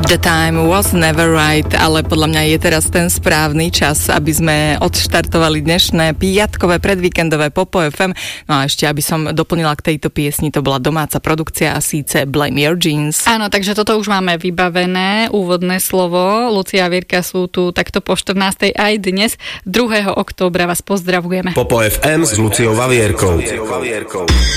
The time was never right, ale podľa mňa je teraz ten správny čas, aby sme odštartovali dnešné piatkové predvíkendové Popo FM. No a ešte, aby som doplnila k tejto piesni, to bola domáca produkcia a síce Blame Your Jeans. Áno, takže toto už máme vybavené, úvodné slovo. Lucia a Vierka sú tu takto po 14. aj dnes. 2. októbra vás pozdravujeme. Popo FM s Luciou a Vierkou.